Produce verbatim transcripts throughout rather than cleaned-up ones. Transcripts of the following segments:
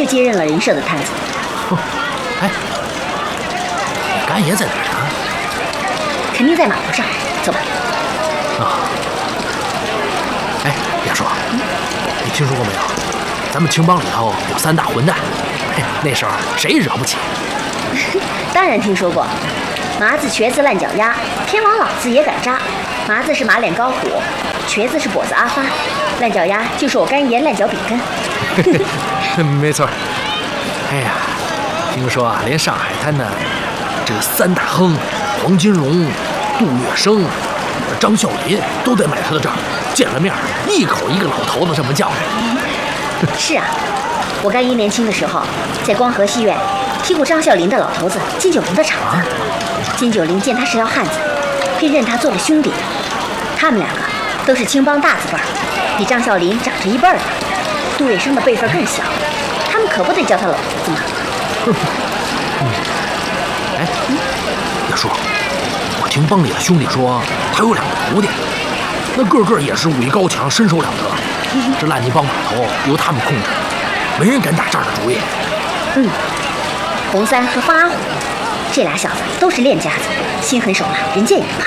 接任了人社的摊子。 哎，你干爷在哪儿呢？ 肯定在码头上。走吧。 啊。哎，亚叔，嗯、你听说过没有？咱们青帮里头有三大混蛋，嘿，那时候谁也惹不起。 当然听说过。麻子、瘸子、烂脚丫，天王老子也敢扎。麻子是马脸高虎，瘸子是跛子阿发，烂脚丫就是我干爷烂脚比根。 没错。哎呀，听说啊，连上海滩的这三大亨黄金荣、杜月笙、张啸林都得买他的账，见了面一口一个老头子这么叫。 是啊，我干爷年轻的时候在光和戏院踢过张啸林的老头子金九龄的场子。啊、金九龄见他是条汉子，便认他做了兄弟。他们两个都是青帮大字辈儿，比张啸林长着一辈儿的。杜月笙的辈分更小，他们可不得叫他老头子吗？ 嗯，哎，亚叔，我听帮里的兄弟说，他有两个徒弟，那个个也是武艺高强，身手了得。这烂泥帮码头由他们控制，没人敢打这儿的主意。 嗯，洪三和方阿虎这俩小子都是练家子，心狠手辣，人见人怕。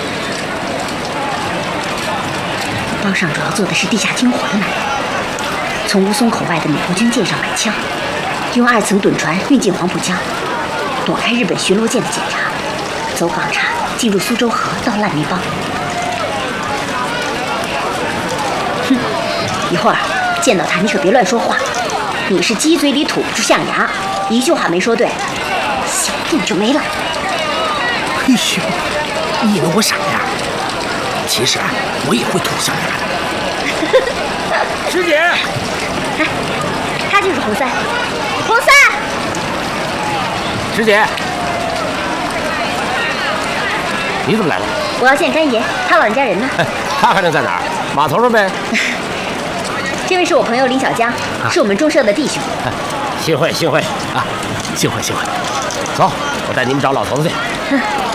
帮上主要做的是地下听火的买卖，从吴淞口外的美国军舰上买枪，用二层趸船运进黄浦江，躲开日本巡逻舰的检查，走港岔进入苏州河到烂泥帮。哼，一会儿见到他你可别乱说话，你是鸡嘴里吐不出象牙，一句话没说对，小命就没了。 哎呦，你以为我傻呀？其实啊，我也会吐象牙的。师姐， 哎，他就是洪三。洪三， 师姐，你怎么来了？ 我要见干爷，他老人家人呢？ 哎，他还能在哪儿？码头上呗。 这位是我朋友林小江，啊、是我们中社的弟兄。 哎，幸会幸会啊， 幸会幸会。 走，我带你们找老头子去。 嗯